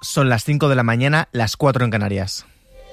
Son las 5 de la mañana, las 4 en Canarias.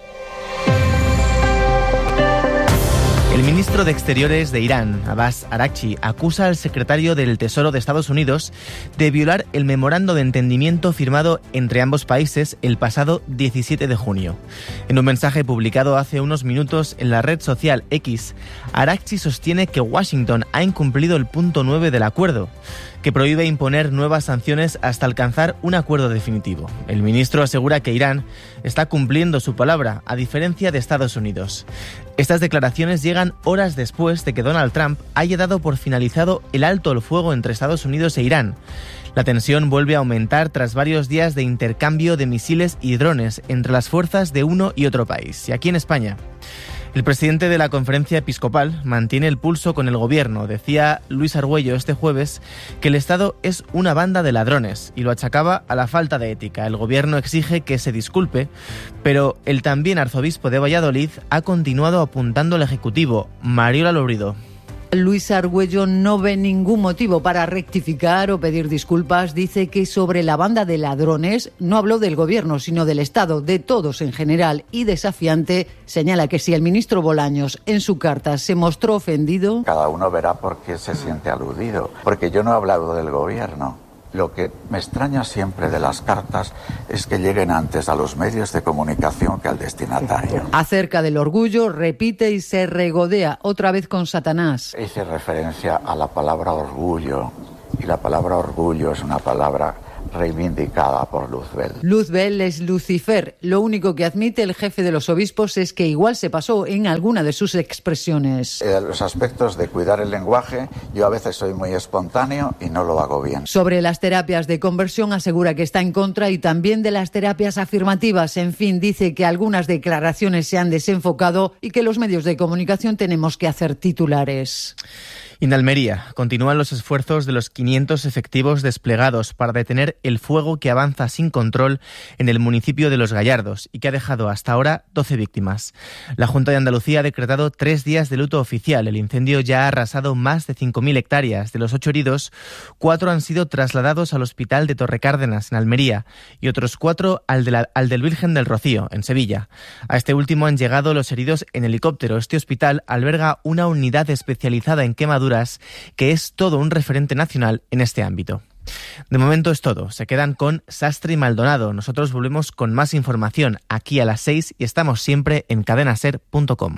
El ministro de Exteriores de Irán, Abbas Araghchi, acusa al secretario del Tesoro de Estados Unidos de violar el memorando de entendimiento firmado entre ambos países el pasado 17 de junio. En un mensaje publicado hace unos minutos en la red social X, Araghchi sostiene que Washington ha incumplido el punto 9 del acuerdo, que prohíbe imponer nuevas sanciones hasta alcanzar un acuerdo definitivo. El ministro asegura que Irán está cumpliendo su palabra, a diferencia de Estados Unidos. Estas declaraciones llegan horas después de que Donald Trump haya dado por finalizado el alto el fuego entre Estados Unidos e Irán. La tensión vuelve a aumentar tras varios días de intercambio de misiles y drones entre las fuerzas de uno y otro país. Y aquí en España, el presidente de la Conferencia Episcopal mantiene el pulso con el gobierno. Decía Luis Argüello este jueves que el Estado es una banda de ladrones y lo achacaba a la falta de ética. El gobierno exige que se disculpe, pero el también arzobispo de Valladolid ha continuado apuntando al Ejecutivo. Mariola Lobrido. Luis Argüello no ve ningún motivo para rectificar o pedir disculpas. Dice que sobre la banda de ladrones no habló del gobierno, sino del Estado, de todos en general. Y desafiante, señala que si el ministro Bolaños en su carta se mostró ofendido... Cada uno verá por qué se siente aludido, porque yo no he hablado del gobierno. Lo que me extraña siempre de las cartas es que lleguen antes a los medios de comunicación que al destinatario. Acerca del orgullo, repite y se regodea otra vez con Satanás. Hice referencia a la palabra orgullo, y la palabra orgullo es una palabra reivindicada por Luzbel. Luzbel es Lucifer. Lo único que admite el jefe de los obispos es que igual se pasó en alguna de sus expresiones. Los aspectos de cuidar el lenguaje, yo a veces soy muy espontáneo y no lo hago bien. Sobre las terapias de conversión asegura que está en contra y también de las terapias afirmativas. En fin, dice que algunas declaraciones se han desenfocado y que los medios de comunicación tenemos que hacer titulares. En Almería continúan los esfuerzos de los 500 efectivos desplegados para detener el fuego que avanza sin control en el municipio de Los Gallardos y que ha dejado hasta ahora 12 víctimas. La Junta de Andalucía ha decretado 3 días de luto oficial. El incendio ya ha arrasado más de 5.000 hectáreas. De los 8 heridos, 4 han sido trasladados al hospital de Torrecárdenas, en Almería, y otros 4 al del Virgen del Rocío, en Sevilla. A este último han llegado los heridos en helicóptero. Este hospital alberga una unidad especializada en quemaduras que es todo un referente nacional en este ámbito. De momento es todo. Se quedan con Sastre y Maldonado. Nosotros volvemos con más información aquí a las 6 y estamos siempre en cadenaser.com.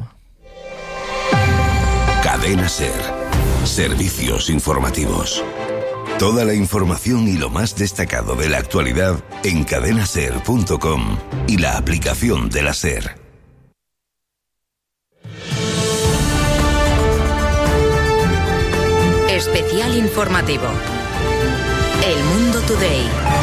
Cadena Ser. Servicios informativos. Toda la información y lo más destacado de la actualidad en cadenaser.com y la aplicación de la Ser. Especial informativo. El Mundo Today.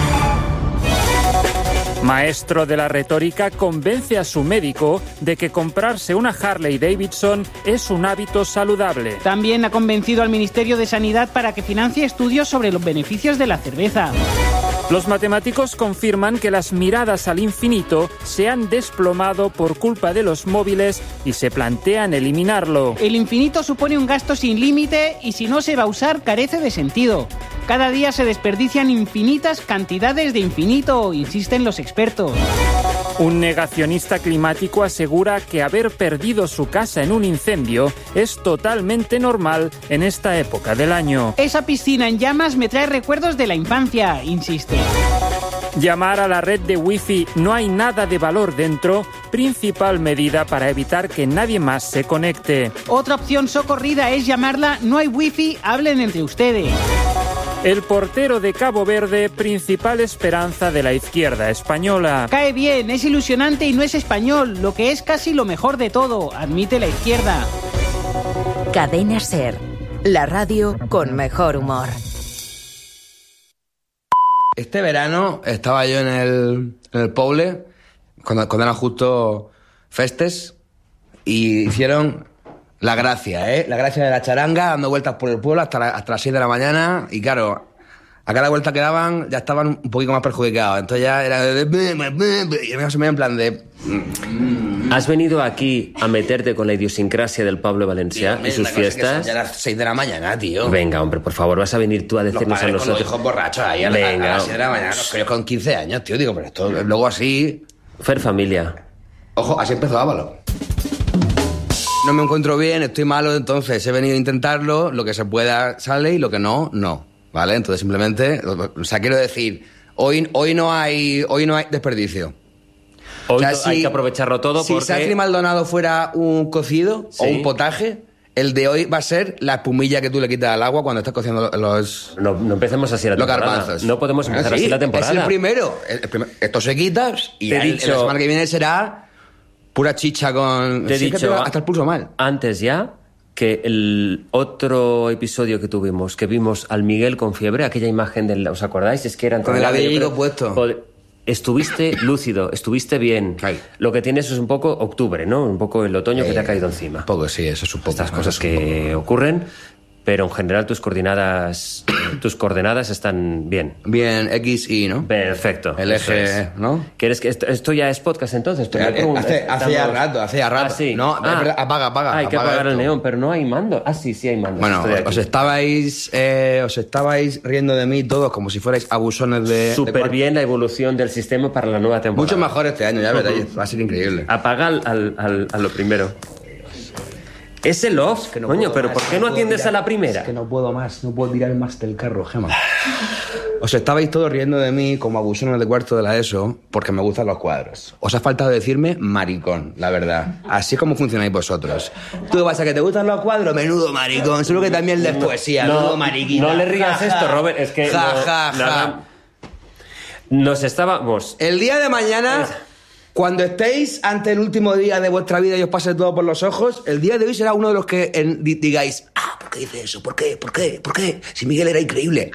Maestro de la retórica convence a su médico de que comprarse una Harley Davidson es un hábito saludable. También ha convencido al Ministerio de Sanidad para que financie estudios sobre los beneficios de la cerveza. Los matemáticos confirman que las miradas al infinito se han desplomado por culpa de los móviles y se plantean eliminarlo. El infinito supone un gasto sin límite y si no se va a usar carece de sentido. Cada día se desperdician infinitas cantidades de infinito, insisten los expertos. Un negacionista climático asegura que haber perdido su casa en un incendio es totalmente normal en esta época del año. Esa piscina en llamas me trae recuerdos de la infancia, insiste. Llamar a la red de Wi-Fi no hay nada de valor dentro, principal medida para evitar que nadie más se conecte. Otra opción socorrida es llamarla no hay Wi-Fi, hablen entre ustedes. El portero de Cabo Verde, principal esperanza de la izquierda española. Cae bien, es ilusionante y no es español, lo que es casi lo mejor de todo, admite la izquierda. Cadena Ser, la radio con mejor humor. Este verano estaba yo en el Poble, cuando eran justo festes, y hicieron la gracia de la charanga, dando vueltas por el pueblo hasta las 6 de la mañana, y claro, a cada vuelta que daban ya estaban un poquito más perjudicados. Entonces ya era y se me en plan de... ¿Has venido aquí a meterte con la idiosincrasia del Pablo Valencià y sus fiestas? Ya a las 6 de la mañana, tío. Venga, hombre, por favor, vas a venir tú a decirnos a nosotros. Los hijos borrachos ahí a las 6 de la mañana, los críos con 15 años, tío. Digo, pero esto luego así... Fer familia. Ojo, así empezó Ávalo. No me encuentro bien, estoy malo, entonces he venido a intentarlo. Lo que se pueda sale y lo que no, no. ¿Vale? Entonces simplemente... O sea, quiero decir, hoy no hay desperdicio. Hoy o sea, hay que aprovecharlo todo si porque... Si Sacri Maldonado fuera un cocido o un potaje, el de hoy va a ser la espumilla que tú le quitas al agua cuando estás cociendo los... No empecemos así la temporada. Los garbanzos. No podemos empezar así la temporada. Es el primero. Esto se quita y la semana que viene será pura chicha con... Te he dicho hasta el pulso mal. Antes ya que el otro episodio que tuvimos, que vimos al Miguel con fiebre, aquella imagen del... ¿Os acordáis? Es que era... Con el abrigo puesto. Estuviste lúcido, estuviste bien. Ay. Lo que tienes es un poco octubre, ¿no? Un poco el otoño que te ha caído encima. Un poco, sí, eso es un poco. Estas cosas que ocurren, pero en general tus coordenadas están bien. Bien, X, Y, ¿no? Perfecto. El eje, ¿no? ¿Quieres que esto ya es podcast entonces? Hace ya rato. Ah, sí. No, apaga. Hay que apagar el neón, pero no hay mando. Ah, sí hay mando. Bueno, os estabais riendo de mí todos como si fuerais abusones de... Súper bien la evolución del sistema para la nueva temporada. Mucho mejor este año, ya veréis. Va a ser increíble. Apaga a lo primero. Es el off, no coño, pero ¿por qué no atiendes a la primera? Es que no puedo más, no puedo tirar más del carro, Gemma. Os estabais todos riendo de mí como abusones de cuarto de la ESO porque me gustan los cuadros. Os ha faltado decirme maricón, la verdad. Así es como funcionáis vosotros. Tú vas a que te gustan los cuadros, menudo maricón. Solo que también lees poesía, menudo mariquita. No le rías esto, Robert, es que... Nos estábamos... El día de mañana... Cuando estéis ante el último día de vuestra vida y os pase todo por los ojos, el día de hoy será uno de los que digáis, ¿por qué dice eso? ¿Por qué? Si Miguel era increíble.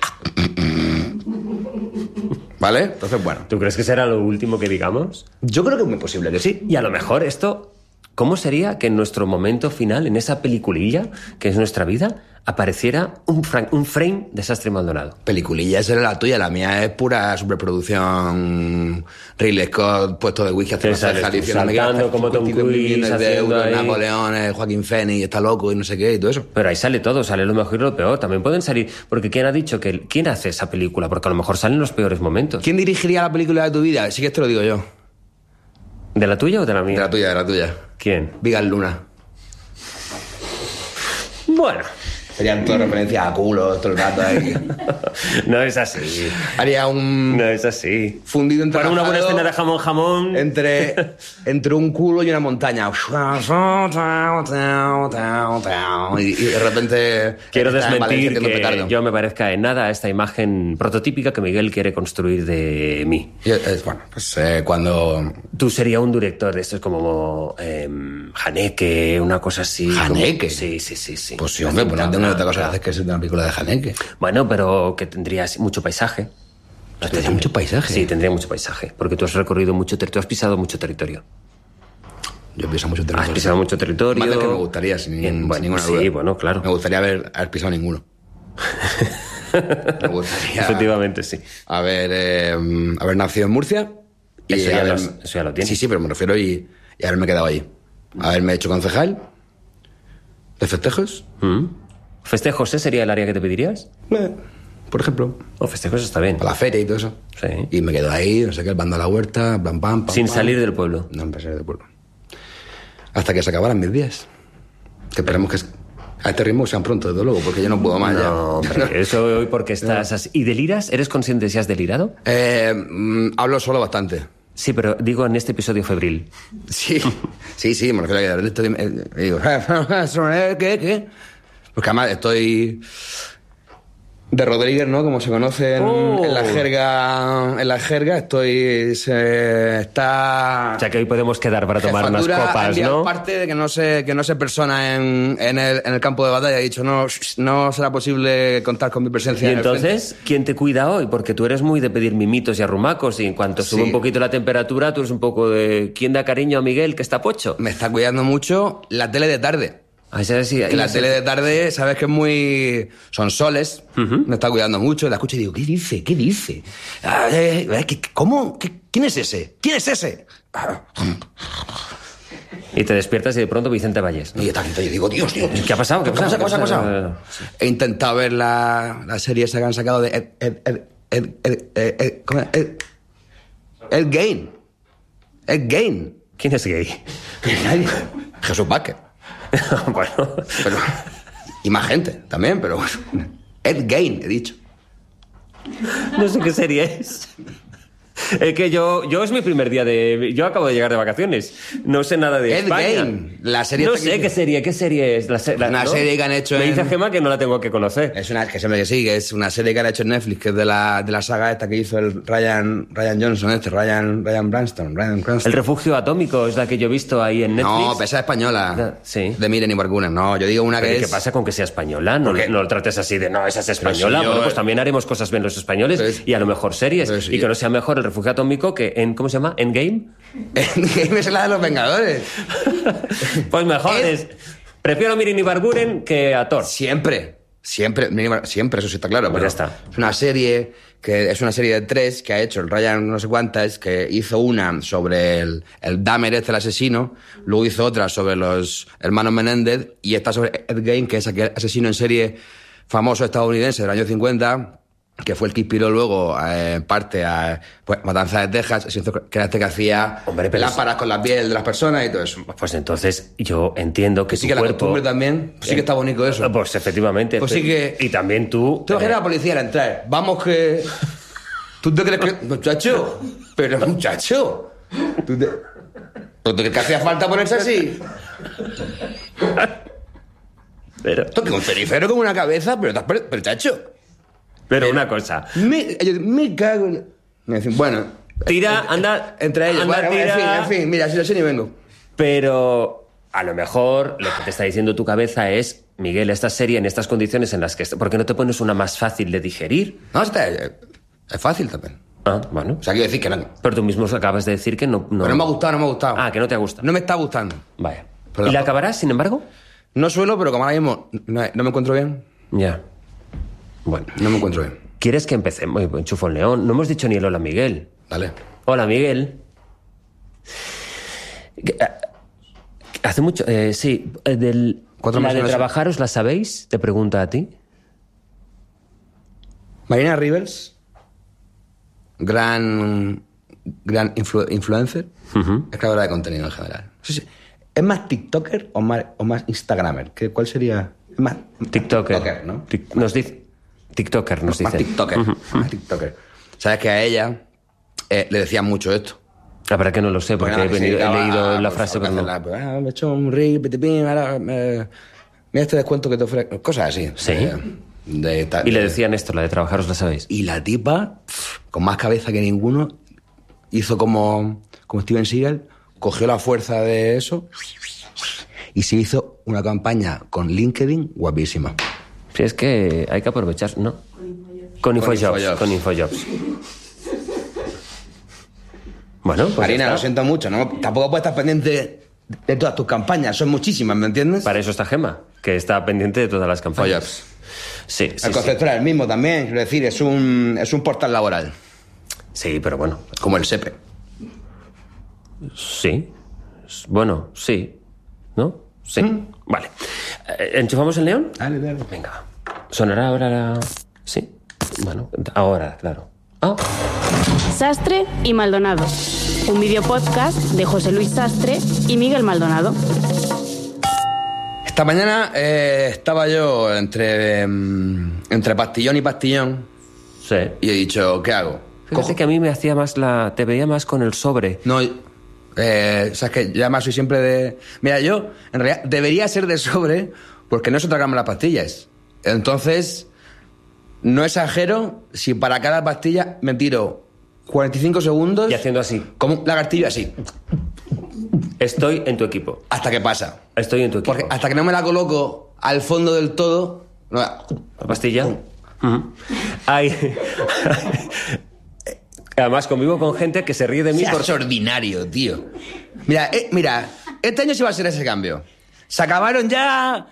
¿Vale? Entonces, bueno. ¿Tú crees que será lo último que digamos? Yo creo que es muy posible que sí. Y a lo mejor esto... ¿Cómo sería que en nuestro momento final, en esa peliculilla que es nuestra vida, apareciera un frame de Sastre Maldonado? Peliculilla, esa era la tuya, la mía es pura superproducción. Ridley Scott, puesto de whisky hacia la ceja, saltando como Tom Cruise, de euros, Napoleón, Joaquín Phoenix, está loco y no sé qué y todo eso. Pero ahí sale todo, sale lo mejor y lo peor. También pueden salir, porque ¿quién ha dicho que quién hace esa película? Porque a lo mejor salen los peores momentos. ¿Quién dirigiría la película de tu vida? Sí que esto lo digo yo. ¿De la tuya o de la mía? De la tuya. ¿Quién? Vigal Luna. Bueno. Serían todas referencias a culo todo el rato ahí. No es así. Haría un... No es así. Fundido entre... Para una buena escena de jamón. Entre un culo y una montaña. Y de repente... Quiero desmentir que yo me parezca en nada a esta imagen prototípica que Miguel quiere construir de mí. Bueno, pues cuando... Tú serías un director de estos como Haneke, una cosa así. ¿Haneke? Sí. Pues sí, hombre, pues no tengo otra cosa que hacer que ser una película de Haneke. Bueno, pero que tendrías mucho paisaje. ¿Tendría mucho paisaje? Sí, tendría mucho paisaje. Porque tú has recorrido mucho territorio, tú has pisado mucho territorio. Yo he pisado mucho territorio. Has pisado mucho territorio. Más de que me gustaría, sin ninguna duda. Sí, bueno, claro. Me gustaría haber pisado ninguno. Me gustaría... Efectivamente, sí. Haber nacido en Murcia. Eso ya lo tienes. Sí, pero me refiero y haberme quedado allí. Haberme hecho concejal de festejos. ¿Festejos sería el área que te pedirías? Por ejemplo. O festejos está bien. A la feria y todo eso. Sí. Y me quedo ahí, no sé qué, el bando a la huerta, pam. Sin salir del pueblo. No, sin salir del pueblo. Hasta que se acabaran mis días. Que esperemos que a este ritmo sean pronto, desde luego, porque yo no puedo más no, ya. Eso hoy porque estás así. ¿Y deliras? ¿Eres consciente de si has delirado? Hablo solo bastante. Sí, pero digo en este episodio febril. Sí, me refiero a que digo, ¿qué? Porque además estoy de Rodríguez, ¿no? Como se conoce en la jerga, está... O sea que hoy podemos quedar para tomar unas copas, ¿no? Aparte de que no se persona en el campo de batalla, he dicho, no será posible contar con mi presencia. ¿Y entonces quién te cuida hoy? Porque tú eres muy de pedir mimitos y arrumacos, y en cuanto sube un poquito la temperatura, tú eres un poco de... ¿Quién da cariño a Miguel, que está pocho? Me está cuidando mucho la tele de tarde. Que la tele de tarde, sabes que es muy... Son soles, me está cuidando mucho, la escucho y digo, ¿qué dice? ¿Qué dice? ¿Cómo? ¿Quién es ese? ¿Quién es ese? Y te despiertas y de pronto Vicente Vallés. Y yo digo, Dios. ¿Qué ha pasado? ¿Qué ha pasado? He intentado ver la serie esa que han sacado de Ed Gein. Ed Gein. ¿Quién es gay? Jesús Vázquez. Bueno. Pero, y más gente también, pero Ed Gein, he dicho. No sé qué serie es. Es que yo es mi primer día de... Yo acabo de llegar de vacaciones. No sé nada de España. Game, la serie... No sé qué serie es. Una serie que han hecho Me dice Gemma que no la tengo que conocer. Es una... Que siempre que sí, que es una serie que han hecho en Netflix, que es de la saga esta que hizo el Ryan Johnson, Ryan Cranston. El Refugio Atómico es la que yo he visto ahí en Netflix. No, esa es española. Sí. De Miren y Bargunes. No, yo digo una que es... ¿Qué pasa con que sea española? No lo trates así de, no, esa es española. Bueno, pues también haremos cosas bien los españoles y a lo mejor series. Y que no sea mejor el Refugio Atómico que ¿cómo se llama? ¿Endgame? Endgame es la de los Vengadores. Pues mejor prefiero Mirin Ibarguren que a Thor. Siempre, eso sí está claro. Pues pero ya está. Es una serie de 3 que ha hecho el Ryan no sé cuántas, que hizo una sobre el Dahmer el asesino, luego hizo otra sobre los hermanos Menéndez y esta sobre Ed Gein, que es aquel asesino en serie famoso estadounidense del año 50, que fue el que inspiró luego parte a Matanza de Texas, que era este que hacía lámparas con la piel de las personas y todo eso. Pues entonces yo entiendo que sí, que la costumbre también, sí que está bonito eso. Pues efectivamente. Pues sí que... Y también tú... Tú imaginas a la policía al entrar. Vamos que... ¿Tú te crees que...? Muchacho. Pero muchacho. ¿Tú crees que hacía falta ponerse así? Pero... Toque un cenicero con una cabeza, pero chacho. Pero una cosa. Me cago en... Bueno... Tira, anda... Entre ellos. Anda, bueno, tira... en fin, mira, si lo sé ni vengo. Pero a lo mejor lo que te está diciendo tu cabeza es, Miguel, esta serie en estas condiciones en las que... ¿Por qué no te pones una más fácil de digerir? No, es fácil también. Ah, bueno. O sea, quiero decir que no. Pero tú mismo acabas de decir que no... Pero no me ha gustado. Ah, que no te ha gustado. No me está gustando. Vaya. ¿Y la acabarás, sin embargo? No suelo, pero como ahora mismo no me encuentro bien. Ya. Bueno. No me encuentro bien. ¿Quieres que empecemos? Enchufo el león. No hemos dicho ni el hola, Miguel. Dale. Hola, Miguel. Hace mucho... sí, ¿la de trabajaros la sabéis? Te pregunta a ti. Marina Rivers, gran influencer, es creadora de contenido en general. Sí. ¿Es más TikToker o más Instagramer? ¿Cuál sería? Es más TikToker, ¿no? Nos dice... TikToker, nos dice. Más TikToker. Más TikToker. Sabes que a ella le decían mucho esto. La verdad que no lo sé, porque he leído la frase. Pero me he hecho un reel, pitipín, ahora mira este descuento que te ofrece. Cosas así. Sí. Y le decían esto, la de trabajaros la sabéis. Y la tipa, con más cabeza que ninguno, hizo como Steven Seagal, cogió la fuerza de eso y se hizo una campaña con LinkedIn guapísima. Sí, es que hay que aprovechar, ¿no? Con InfoJobs. Bueno, pues Marina, lo siento mucho, ¿no? Tampoco puedes estar pendiente de todas tus campañas, son muchísimas, ¿me entiendes? Para eso está Gemma, que está pendiente de todas las campañas. Sí. El concepto era el mismo también, quiero decir, es un portal laboral. Sí, pero bueno. Como el SEPE. Sí. Bueno, sí. ¿No? Sí. Vale. ¿Enchufamos el león? Dale. Venga. ¿Sonará ahora la...? Sí. Bueno, ahora, claro. Sastre y Maldonado. Un videopodcast de José Luis Sastre y Miguel Maldonado. Esta mañana estaba yo entre pastillón y pastillón. Sí. Y he dicho, ¿qué hago? Fíjate que a mí me hacía más te veía más con el sobre. No, sabes que yo además soy siempre de... Mira, yo en realidad debería ser de sobre porque no se tragarme las pastillas. Entonces, no exagero si para cada pastilla me tiro 45 segundos... Y haciendo así. Como un lagartillo así. Estoy en tu equipo. Hasta que pasa. Estoy en tu equipo. Porque hasta que no me la coloco al fondo del todo... No, ¿la pastilla? Ay... Además, convivo con gente que se ríe de mí por... Es ordinario, tío. Mira, este año sí va a ser ese cambio. Se acabaron ya...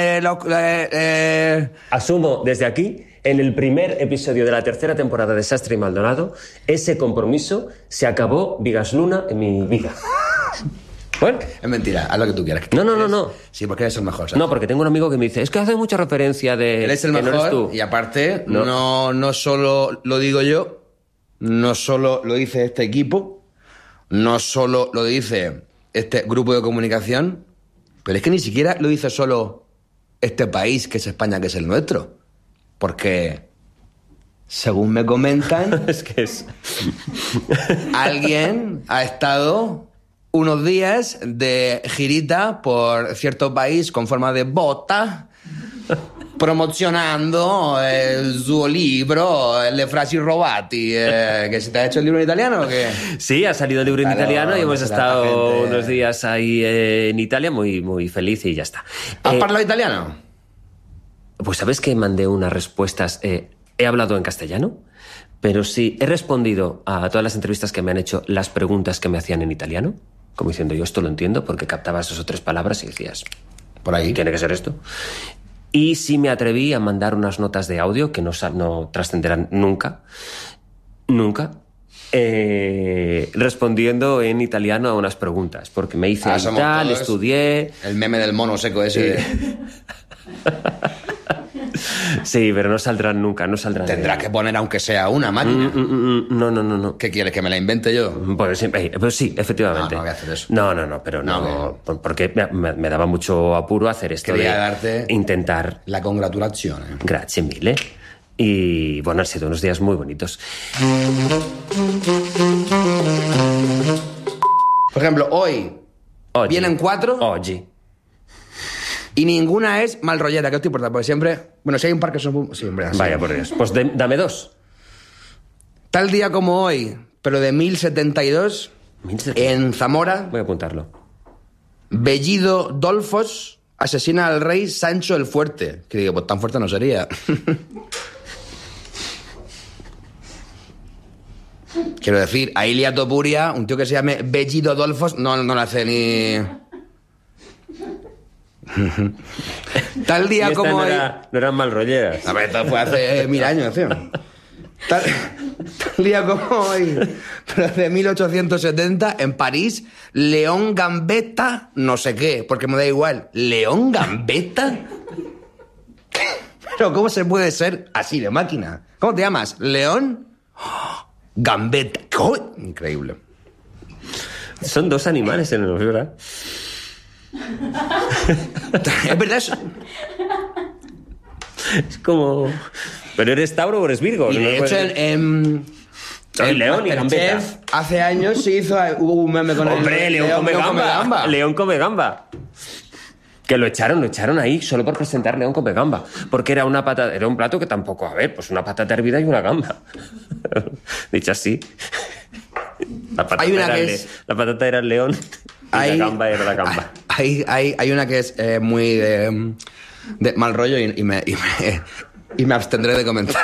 Asumo desde aquí, en el primer episodio de la tercera temporada de Sastre y Maldonado, ese compromiso se acabó Vigas Luna en mi vida. Bueno. Es mentira, haz lo que tú quieras. No. Sí, porque eres el mejor, ¿sabes? No, porque tengo un amigo que me dice, es que hace mucha referencia de... Él es el mejor, no eres tú. y aparte, no solo lo digo yo, no solo lo dice este equipo, no solo lo dice este grupo de comunicación, pero es que ni siquiera lo dice solo este país, que es España, que es el nuestro. Porque, según me comentan... es que es... alguien ha estado unos días de girita por cierto país con forma de bota, promocionando su libro, Le frasi robati. ¿Que se te ha hecho el libro en italiano o qué? Sí, ha salido el libro en italiano y hemos estado unos días ahí en Italia muy, muy feliz y ya está. ¿Has hablado italiano? Pues sabes que mandé unas respuestas. He hablado en castellano, pero sí he respondido a todas las entrevistas que me han hecho las preguntas que me hacían en italiano, como diciendo, yo esto lo entiendo, porque captabas 2 o 3 palabras y decías, por ahí tiene que ser esto. Y sí me atreví a mandar unas notas de audio que no trascenderán nunca, respondiendo en italiano a unas preguntas, porque me hice tal, estudié... El meme del mono seco ese. Sí, pero no saldrán nunca, no saldrán. Tendrás que poner aunque sea una máquina. No. ¿Qué quieres, que me la invente yo? Pues sí, efectivamente. No voy a hacer eso. No, pero no, porque me daba mucho apuro hacer esto. Quería de darte intentar... la congratulazione. Grazie mille. Y bueno, han sido unos días muy bonitos. Por ejemplo, hoy vienen 4. Oggi. Y ninguna es mal rollera, que esto importa, porque siempre... Bueno, si hay un par que son... Siempre así. Vaya por Dios. Pues dame 2. Tal día como hoy, pero de 1072, en Zamora... Voy a apuntarlo. Bellido Dolfos asesina al rey Sancho el Fuerte. Que digo, pues tan fuerte no sería. Quiero decir, a Ilia Topuria, un tío que se llame Bellido Dolfos, no le hace ni... Tal día como hoy... No eran mal rolleras. A ver, esto fue hace 1000 años, tío. Tal día como hoy, pero de 1870, en París, León Gambetta, no sé qué, porque me da igual. ¿León Gambetta? Pero ¿cómo se puede ser así de máquina? ¿Cómo te llamas? ¿León? Gambetta. ¡Oh! Increíble. Son 2 animales en el ¿verdad? Es verdad eso. Es como... ¿Pero eres Tauro o eres Virgo? Y de hecho, Soy León y Gambetta. Hace años hubo un meme con el León come gamba. León come gamba. Que lo echaron ahí solo por presentar León come gamba. Porque era un plato que tampoco, a ver, pues una patata hervida y una gamba. Dicho así. La patata era el león y la gamba era la gamba. Hay una que es muy de mal rollo y me abstendré de comentar.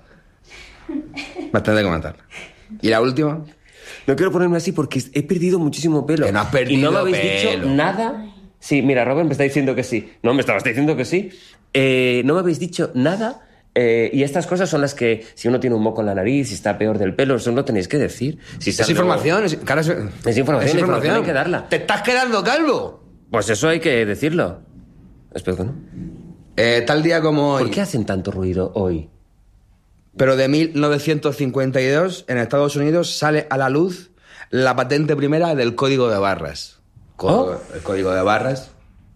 ¿Y la última? No quiero ponerme así porque he perdido muchísimo pelo. Que no has perdido y no me habéis pelo. dicho nada. Sí, mira, Robert me está diciendo que sí. No, me estabas diciendo que sí. No me habéis dicho nada. Y estas cosas son las que, si uno tiene un moco en la nariz, si está peor del pelo, eso lo tenéis que decir. Si es información. Es información, hay que darla. ¡Te estás quedando calvo! Pues eso hay que decirlo. Espero que no. Tal día como hoy. ¿Por qué hacen tanto ruido hoy? Pero de 1952, en Estados Unidos, sale a la luz la patente primera del código de barras. El código de barras.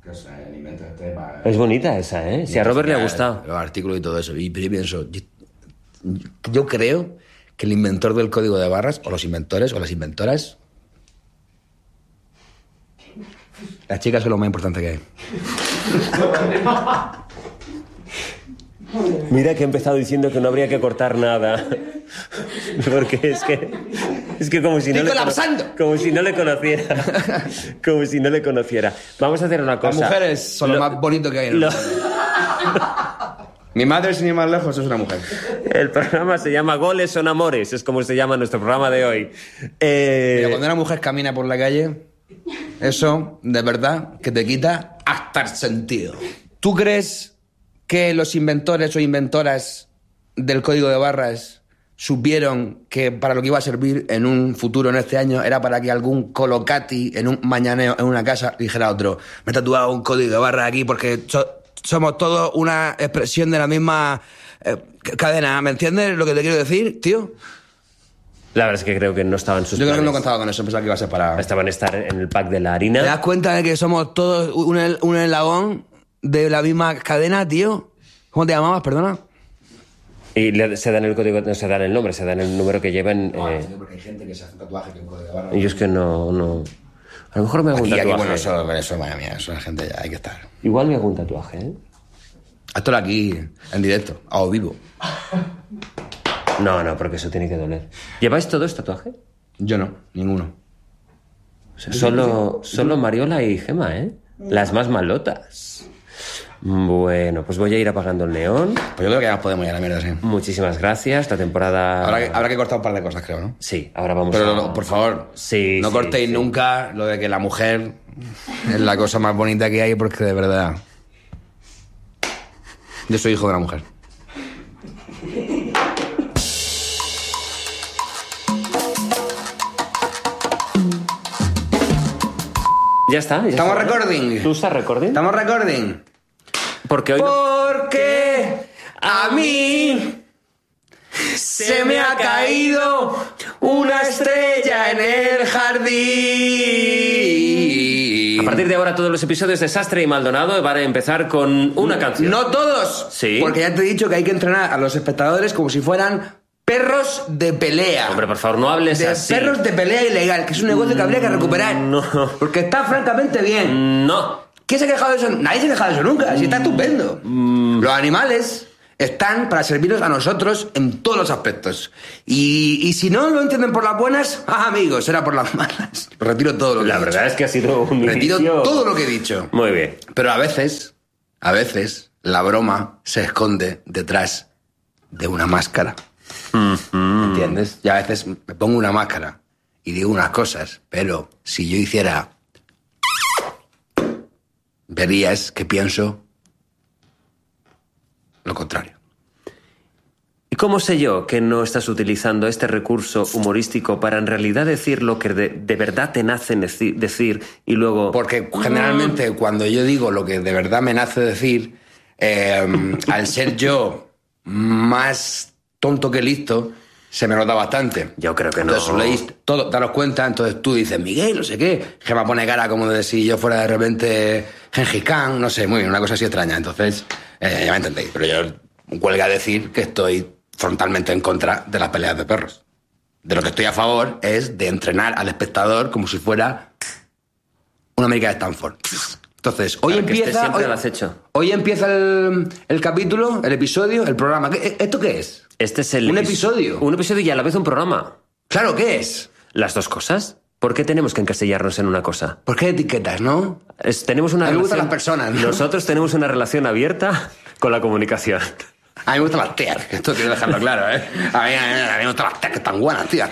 Es bonita esa, ¿eh? Si a Robert le ha gustado. Los artículos y todo eso. Y yo pienso, yo creo que el inventor del código de barras, o los inventores, o las inventoras, las chicas son lo más importante que hay. Mira que he empezado diciendo que no habría que cortar nada. Porque es que como si no como si no le conociera. Como si no le conociera. Vamos a hacer una cosa. Las mujeres son lo más bonito que hay en el mundo. Mi madre, sin ir más lejos, es una mujer. El programa se llama Goles son amores. Es como se llama nuestro programa de hoy. Pero cuando una mujer camina por la calle, eso, de verdad, que te quita hasta el sentido. ¿Tú crees que los inventores o inventoras del código de barras supieron que para lo que iba a servir en un futuro, en este año, era para que algún colocati en un mañaneo en una casa dijera a otro: me he tatuado un código de barras aquí porque somos todos una expresión de la misma cadena? ¿Me entiendes lo que te quiero decir, tío? La verdad es que creo que no estaban sus Yo creo que planes. no contaba con eso, pensaba que iba a ser para... Estaban a estar en el pack de la harina. ¿Te das cuenta de que somos todos un eslabón de la misma cadena, tío? ¿Cómo te llamabas, perdona? Y se dan el código, no se dan el nombre, se dan el número que llevan. Porque hay gente que se hace un tatuaje que un código de barra. Y yo es que no. A lo mejor me hago un tatuaje. Bueno, eso, madre mía, eso la gente ya hay que estar. Igual me hago un tatuaje, ¿eh? Hazlo aquí, en directo, a vivo. No, porque eso tiene que doler. ¿Lleváis todos tatuaje? Yo no, ninguno. O sea, solo Mariola y Gema, ¿eh? Las más malotas. Bueno, pues voy a ir apagando el neón. Pues yo creo que ya nos podemos ir a la mierda, sí. Muchísimas gracias. La temporada... Habrá que cortar un par de cosas, creo, ¿no? Sí, ahora vamos Pero por favor, no cortéis nunca lo de que la mujer es la cosa más bonita que hay, porque de verdad... Yo soy hijo de una mujer. Ya está. ¿Estamos recording? ¿Tú estás recording? ¿Estamos recording? Porque hoy Porque a mí se me ha caído una estrella en el jardín. A partir de ahora todos los episodios de Sastre y Maldonado van a empezar con una canción. No todos. Sí. Porque ya te he dicho que hay que entrenar a los espectadores como si fueran perros de pelea. Hombre, por favor, no hables así. Perros de pelea ilegal, que es un negocio que habría que recuperar. No. Porque está francamente bien. No. ¿Quién se ha quejado de eso? Nadie se ha quejado de eso nunca. Sí, está estupendo. Los animales están para servirnos a nosotros en todos los aspectos. Y si no lo entienden por las buenas, amigos, será por las malas. Retiro todo lo que he dicho. La verdad es que ha sido un Retiro inicio... todo lo que he dicho. Muy bien. Pero a veces, la broma se esconde detrás de una máscara. ¿Entiendes? Y a veces me pongo una máscara y digo unas cosas, pero si yo hiciera... verías que pienso lo contrario. ¿Y cómo sé yo que no estás utilizando este recurso humorístico para en realidad decir lo que de verdad te nace decir y luego... Porque generalmente cuando yo digo lo que de verdad me nace decir, al ser yo más tonto que listo, se me nota bastante. Yo creo que no. Entonces leéis todo, daros cuenta, entonces tú dices, Miguel, no sé qué. Gemma pone cara como de si yo fuera de repente Gengis Khan, no sé, muy bien, una cosa así extraña. Entonces, ya me entendéis. Pero yo huelga decir que estoy frontalmente en contra de las peleas de perros. De lo que estoy a favor es de entrenar al espectador como si fuera una América de Stanford. Entonces, hoy empieza... Hoy empieza el capítulo, el episodio, el programa. ¿Esto qué es? Este es el... Un episodio. Un episodio y a la vez un programa. Claro, ¿qué es? Las dos cosas. ¿Por qué tenemos que encasillarnos en una cosa? ¿Por qué etiquetas, no? Tenemos una a mí me relación... gustan las personas, ¿no? Nosotros tenemos una relación abierta con la comunicación. A mí me gustan las tías, esto quiero dejarlo claro, ¿eh? A mí me gustan las tías que están buenas, tío.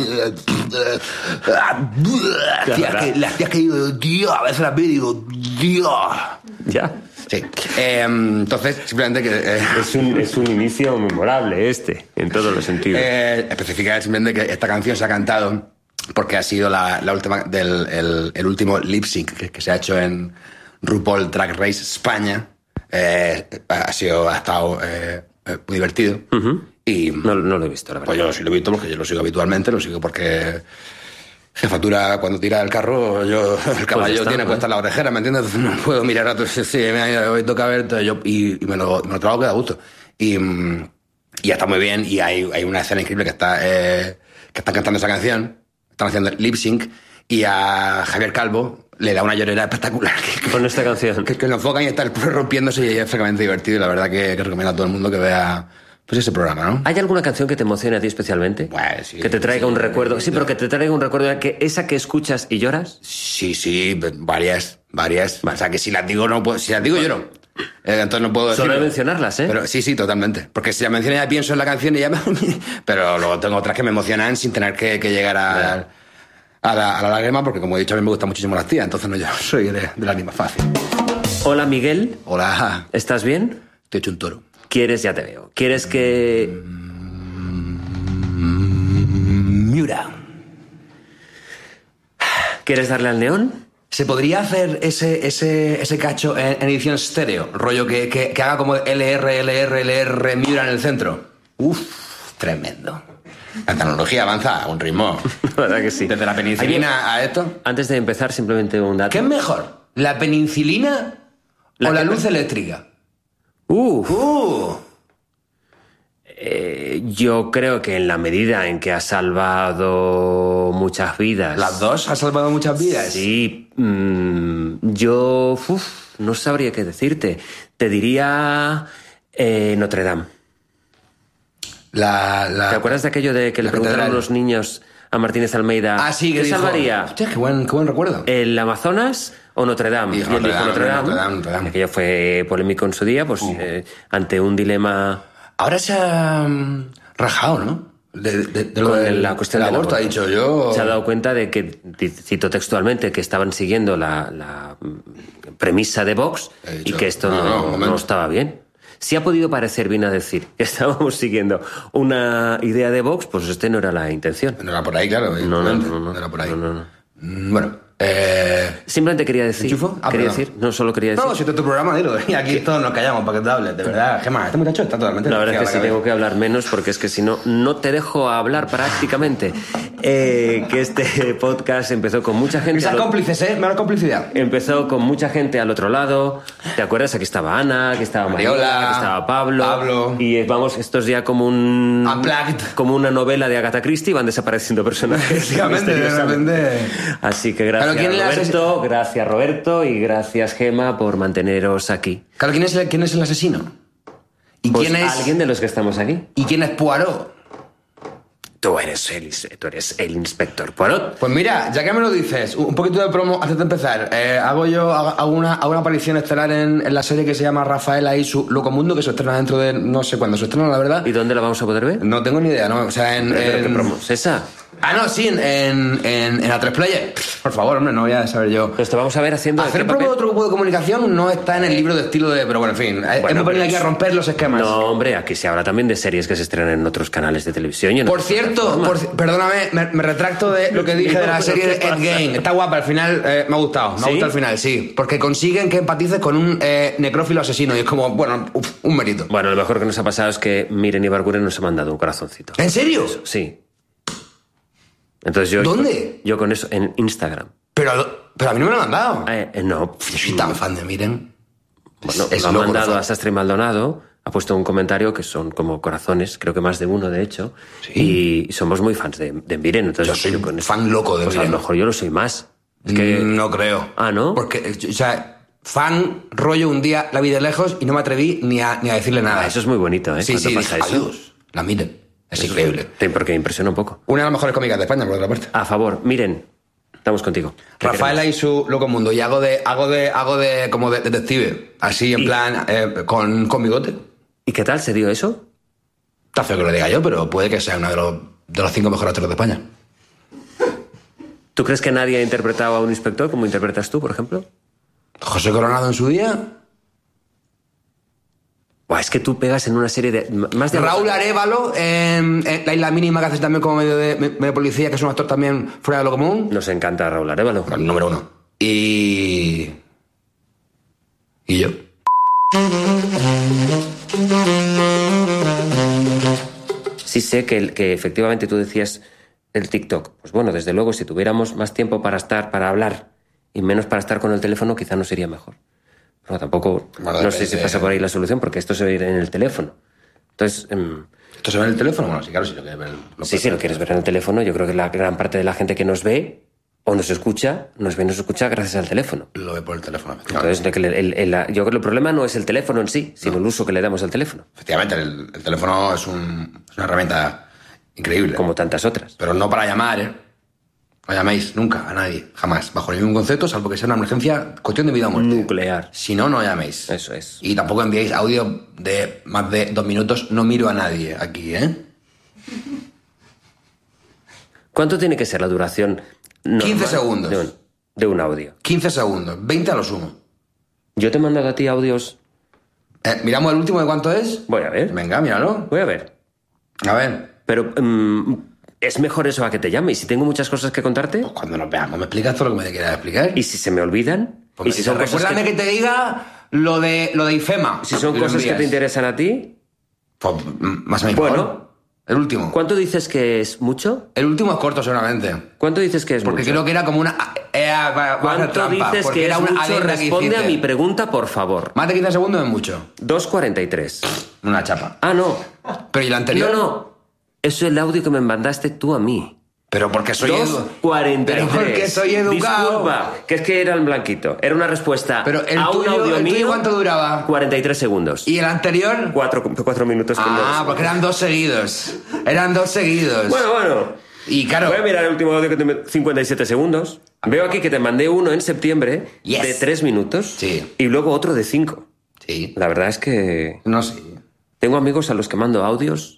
Las tías que digo, tío, a veces las veo y digo, tío. ¿Ya? Sí. Entonces, simplemente que... Es un inicio memorable en todos los sentidos. Especificar simplemente que esta canción se ha cantado porque ha sido la última el último lip sync que se ha hecho en RuPaul Drag Race España. Ha estado muy divertido. Y no lo he visto, la verdad. Pues yo sí lo he visto porque yo lo sigo habitualmente, lo sigo porque jefatura cuando tira el carro, el caballo tiene puesta la orejera, ¿me entiendes? Entonces no puedo mirar a otros, sí, hoy toca ver, y me lo trabajo que da gusto. Y ya está muy bien, y hay una escena increíble que están cantando esa canción, están haciendo lip sync, y a Javier Calvo le da una llorera espectacular. Con esta canción. Que lo enfocan y está el perro rompiéndose y es francamente divertido. Y la verdad que recomiendo a todo el mundo que vea pues ese programa, ¿no? ¿Hay alguna canción que te emocione a ti especialmente? Pues sí. Que te traiga un recuerdo. Sí, pero que te traiga un recuerdo de esa que escuchas y lloras. Sí, varias. O sea, que si las digo lloro. Entonces no puedo decirlo. Solo mencionarlas, ¿eh? Pero sí, totalmente. Porque si la menciono ya pienso en la canción y ya me... Pero luego tengo otras que me emocionan sin tener que llegar a la lágrima, porque como he dicho, a mí me gustan muchísimo las tías, entonces no, yo soy de lágrima fácil. Hola, Miguel. Hola. ¿Estás bien? Te he hecho un toro. ¿Quieres? Ya te veo. ¿Quieres que...? Miura. ¿Quieres darle al neón? ¿Se podría hacer ese cacho en edición estéreo? Rollo que haga como LR, Miura en el centro. Uf, tremendo. La tecnología avanza a un ritmo. La verdad que sí. Desde la penicilina a esto. Antes de empezar, simplemente un dato. ¿Qué es mejor? ¿La penicilina o la luz eléctrica? Yo creo que en la medida en que ha salvado muchas vidas... ¿Las dos ha salvado muchas vidas? Sí. Yo no sabría qué decirte. Te diría Notre Dame. ¿Te acuerdas de aquello de que le preguntaron los niños a Martínez Almeida? Ah, sí, que ¿qué dijo, salvaría? Hostia, qué buen recuerdo. ¿El Amazonas o Notre Dame? Y él dijo Notre Dame. Aquello fue polémico en su día, pues ante un dilema... Ahora se ha rajado, ¿no? La cuestión del aborto. Ha dicho yo... Se ha dado cuenta de que, cito textualmente, que estaban siguiendo la premisa de Vox y que esto no estaba bien. Si ha podido parecer bien a decir que estábamos siguiendo una idea de Vox, pues no era la intención. No era por ahí, claro. No era por ahí. Bueno... Simplemente quería decir... No, solo quería decir... No, si este es tu programa, dilo. Y aquí todos nos callamos para que te hables. De verdad, Gemma, este muchacho está totalmente... La verdad es que sí tengo que hablar menos porque es que si no, no te dejo hablar prácticamente. Que este podcast empezó con mucha gente... Esas cómplices, menos complicidad. Empezó con mucha gente al otro lado. ¿Te acuerdas? Aquí estaba Ana, aquí estaba Mariola, aquí estaba Pablo. Y vamos, esto es ya como como una novela de Agatha Christie, van desapareciendo personajes. Efectivamente, de repente... Así que gracias. Gracias Roberto y gracias Gemma por manteneros aquí. Claro, ¿quién es el asesino? ¿Y pues quién es alguien de los que estamos aquí? ¿Y quién es Poirot? Tú eres el inspector Poirot. Pues mira, ya que me lo dices, un poquito de promo antes de empezar. Hago una aparición estelar en la serie que se llama Rafaela y su Locomundo, que se estrena dentro de... no sé cuándo se estrena, la verdad. ¿Y dónde la vamos a poder ver? No tengo ni idea, ¿no? O sea, ¿Pero qué promo es esa? Ah, no, sí, en A3 Player. Por favor, hombre, no voy a saber yo. Pues te vamos a ver haciendo... Hacer promo de otro grupo de comunicación no está en el libro de estilo de... Pero bueno, en fin, hemos venido aquí a romper los esquemas. No, hombre, aquí se habla también de series que se estrenan en otros canales de televisión. Por cierto, perdóname, me retracto de lo que dije de la serie de Ed Gein. Está guapa, al final me ha gustado. Me ha gustado al final, sí. Porque consiguen que empatices con un necrófilo asesino y es como, bueno, un mérito. Bueno, lo mejor que nos ha pasado es que Miren Ibarguren nos ha mandado un corazoncito. ¿En serio? Sí. Entonces yo... ¿Dónde? Yo con eso, en Instagram. Pero a mí no me lo han mandado. No. Yo soy tan fan de Miren. Bueno, lo ha mandado a Sastre y Maldonado, ha puesto un comentario que son como corazones, creo que más de uno, de hecho. Sí. Y somos muy fans de Miren. Entonces, yo soy fan loco de Miren. A lo mejor yo lo soy más. Es que... No creo. Ah, ¿no? Porque, o sea, fan, rollo un día, la vi de lejos y no me atreví ni a decirle nada. Eso es muy bonito, ¿eh? Sí, pasa eso? Adiós. La Miren. Es increíble. Porque me impresiona un poco. Una de las mejores cómicas de España, por otra parte. A favor, Miren, estamos contigo. Rafaela y su Locomundo. Y hago de como de detective. Así, en plan, con bigote. ¿Y qué tal se dio eso? Está feo que lo diga yo, pero puede que sea uno de los 5 mejores actores de España. ¿Tú crees que nadie ha interpretado a un inspector como interpretas tú, por ejemplo? José Coronado en su día. Buah, es que tú pegas en una serie de... más de Raúl Arévalo, en La Isla Mínima, que hace también como medio policía, que es un actor también fuera de lo común. Nos encanta Raúl Arévalo. El número 1. Y yo. Sí sé que efectivamente tú decías el TikTok. Pues bueno, desde luego, si tuviéramos más tiempo para hablar y menos para estar con el teléfono, quizá no sería mejor. Pero tampoco, no sé si pasa por ahí la solución, porque esto se ve en el teléfono. Entonces... ¿Esto se ve en el teléfono? Bueno, sí, claro, si lo quieres ver... Si lo quieres ver en el teléfono, yo creo que la gran parte de la gente que nos ve o nos escucha gracias al teléfono. Lo ve por el teléfono. Entonces, yo creo que el problema no es el teléfono en sí, sino el uso que le damos al teléfono. Efectivamente, el teléfono es una herramienta increíble. Como tantas otras. Pero no para llamar, ¿eh? No llaméis nunca a nadie, jamás, bajo ningún concepto, salvo que sea una emergencia, cuestión de vida o muerte. Nuclear. Si no, no llaméis. Eso es. Y tampoco enviéis audio de más de 2 minutos. No miro a nadie aquí, ¿eh? ¿Cuánto tiene que ser la duración normal 15 segundos. de un audio? 15 segundos, 20 a lo sumo. Yo te he mandado a ti audios... ¿Miramos el último de cuánto es? Voy a ver. Venga, míralo. Voy a ver. A ver. Pero es mejor eso a que te llame. ¿Y si tengo muchas cosas que contarte? Pues cuando nos veamos me explicas todo lo que me quieras explicar. ¿Y si se me olvidan? Pues ¿Y si son recuérdame que te diga lo de IFEMA. Si son cosas que te interesan a ti... Pues más o menos. Bueno, el último. ¿Cuánto dices que es mucho? El último es corto seguramente. ¿Cuánto dices que es Porque mucho? creo que era como una... ¿Cuánto dices que es mucho? Responde a mi pregunta, por favor. Más de 15 segundos es mucho. 2:43. Una chapa. Ah, no. Pero ¿y la anterior? No. Eso es el audio que me mandaste tú a mí. Pero porque soy 2:43. Pero porque soy educado. Disculpa, que es que era el blanquito. Era una respuesta pero el a un tuyo, audio ¿el tuyo mío. ¿Cuánto duraba? 43 segundos. ¿Y el anterior? 4 minutos. Porque eran 2 seguidos. Eran 2 seguidos. Bueno. Y claro... Voy a mirar el último audio que te... 57 segundos. Veo aquí que te mandé uno en septiembre de 3 minutos. Sí. Y luego otro de 5. Sí. La verdad es que... No sé. Tengo amigos a los que mando audios...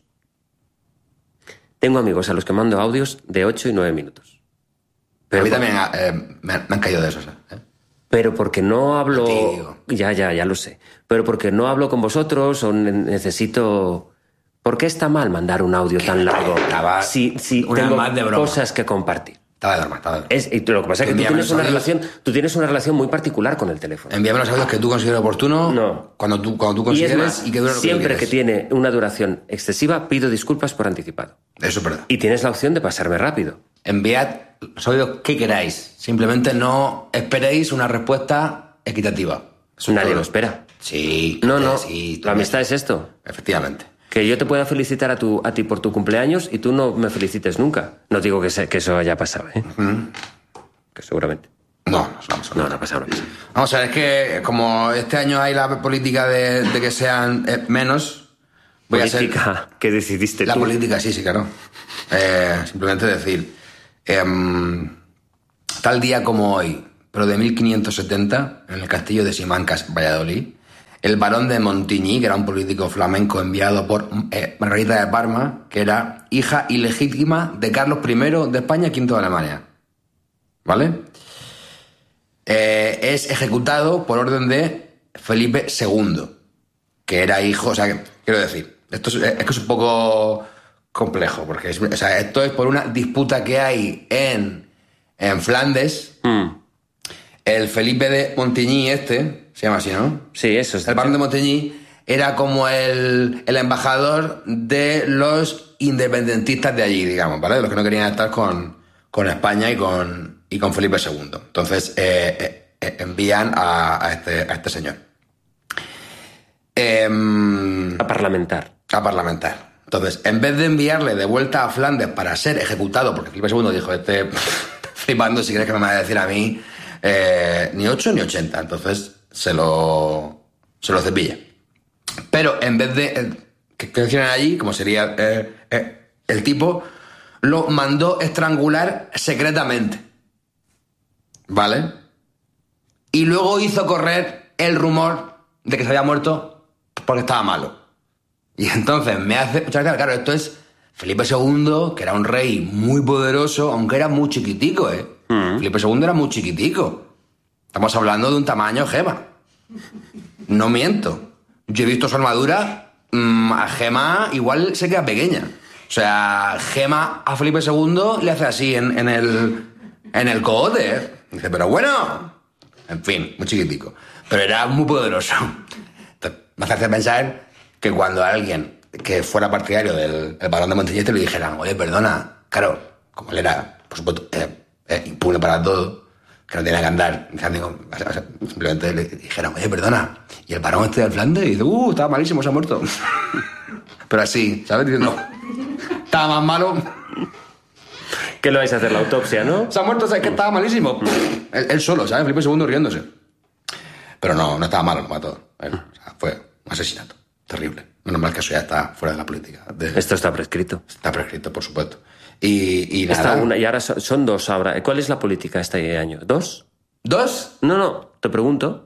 de 8 y 9 minutos. Pero a mí también me han caído de esos. Pero porque no hablo... Contigo. Ya lo sé. Pero porque no hablo con vosotros o necesito... ¿Por qué está mal mandar un audio tan largo? Si tengo cosas que compartir. Estaba de broma. Y lo que pasa es que tú tienes una relación muy particular con el teléfono. Envíame los audios que tú consideres oportuno. No. Cuando tú consideres y que dure lo que siempre que quieres. tiene una duración excesiva, pido disculpas por anticipado. Eso es verdad. Y tienes la opción de pasarme rápido. Enviad los audios que queráis. Simplemente no esperéis una respuesta equitativa. Nadie lo espera. Sí. No. Sí, la amistad es esto. Efectivamente. Que yo te pueda felicitar a ti por tu cumpleaños y tú no me felicites nunca. No digo que eso haya pasado, ¿eh? Que seguramente. No ha pasado. Vamos a ver, es que como este año hay la política de que sean menos... ¿Política que decidiste la tú? La política, sí, claro. Simplemente decir... tal día como hoy, pero de 1570, en el castillo de Simancas, Valladolid... El barón de Montigny, que era un político flamenco enviado por Margarita de Parma, que era hija ilegítima de Carlos I de España, V de Alemania. ¿Vale? Es ejecutado por orden de Felipe II, que era hijo... O sea, quiero decir, esto es un poco complejo, porque esto es por una disputa que hay en Flandes. El Felipe de Montigny se llama así, ¿no? Sí, eso es. El barón de Montigny era como el embajador de los independentistas de allí, digamos, ¿vale? De los que no querían estar con España y con Felipe II. Entonces, envían a este señor. A parlamentar. Entonces, en vez de enviarle de vuelta a Flandes para ser ejecutado, porque Felipe II dijo, flipando, si crees que me va a decir a mí, ni 8 ni 80. Entonces... se lo cepilla. Pero en vez de que hicieran allí, como sería el tipo, lo mandó estrangular secretamente. ¿Vale? Y luego hizo correr el rumor de que se había muerto porque estaba malo. Y entonces me hace muchas gracias. Claro, esto es Felipe II, que era un rey muy poderoso, aunque era muy chiquitico, Felipe II era muy chiquitico. Estamos hablando de un tamaño Gema. No miento. Yo he visto su armadura. A Gema igual se queda pequeña. O sea, Gema a Felipe II le hace así en el cogote. Dice, pero bueno. En fin, muy chiquitico. Pero era muy poderoso. Entonces, me hace pensar que cuando alguien que fuera partidario del barón de Montigny le dijeran, oye, perdona, claro, como él era, por supuesto, impune para todo, que no tenía que andar, simplemente le dijeron, oye, perdona, y el barón del Flandes, y dice, estaba malísimo, se ha muerto. Pero así, ¿sabes? Diciendo, estaba más malo. ¿Qué le vais a hacer, la autopsia, no? Se ha muerto, ¿sabes? Que estaba malísimo. Él solo, ¿sabes? Felipe II riéndose. Pero no estaba malo, lo mató. O sea, fue un asesinato terrible. Menos mal que eso ya está fuera de la política. Esto está prescrito. Está prescrito, por supuesto. Y nada. Y ahora son 2 ahora. ¿Cuál es la política este año? ¿2? ¿2? No, te pregunto.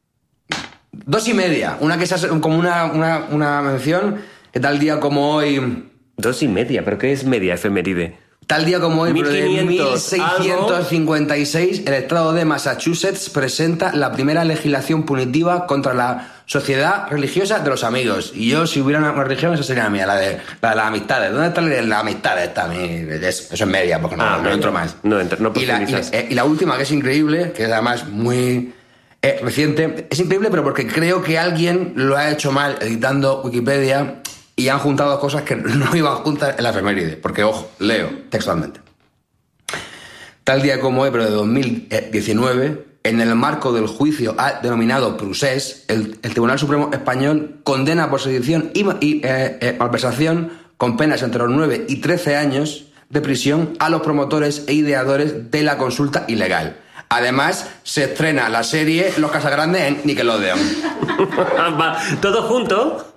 2,5. Una que es como una mención que tal día como hoy... 2,5, ¿pero qué es media efeméride? Tal día como hoy, pero de 1500 1656, el estado de Massachusetts presenta la primera legislación punitiva contra la sociedad religiosa de los amigos. Y yo, si hubiera una religión, esa sería la mía, la de las amistades. ¿Dónde está la amistad esta? Eso es media, porque no entro más. No y la última, que es increíble, que es además muy reciente, es increíble, pero porque creo que alguien lo ha hecho mal editando Wikipedia y han juntado dos cosas que no iban juntas en la efeméride. Porque, ojo, leo textualmente. Tal día como hoy, pero de 2019, en el marco del juicio denominado Procés, el Tribunal Supremo Español condena por sedición y malversación con penas entre los 9 y 13 años de prisión a los promotores e ideadores de la consulta ilegal. Además, se estrena la serie Los Casagrandes en Nickelodeon. ¿Todo junto?